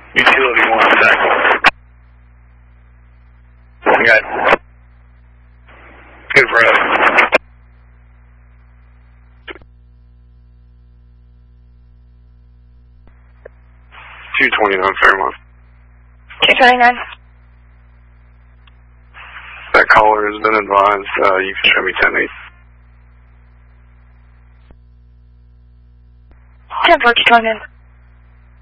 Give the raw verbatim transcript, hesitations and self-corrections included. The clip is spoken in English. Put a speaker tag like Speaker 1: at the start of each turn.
Speaker 1: Utility one, second. Okay. Good for us. two twenty-nine Fairmont.
Speaker 2: two twenty-nine.
Speaker 1: That caller has been advised, uh, you can show me ten eight.
Speaker 2: ten four, two twenty-nine.